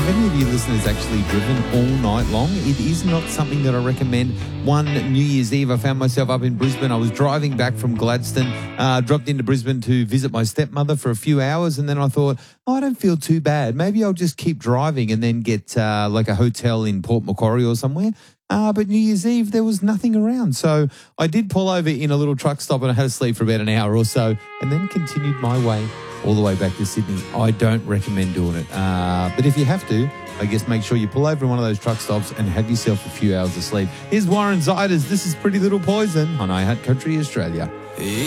Have any of you listeners actually driven all night long? It is not something that I recommend. One New Year's Eve, I found myself up in Brisbane. I was driving back from Gladstone, dropped into Brisbane to visit my stepmother for a few hours, and then I thought, I don't feel too bad. Maybe I'll just keep driving and then get like a hotel in Port Macquarie or somewhere. But New Year's Eve, there was nothing around. So I did pull over in a little truck stop and I had to sleep for about an hour or so and then continued my way all the way back to Sydney. I don't recommend doing it. But if you have to, I guess make sure you pull over in one of those truck stops and have yourself a few hours of sleep. Here's Warren Ziders. This is Pretty Little Poison on iHeart Country Australia.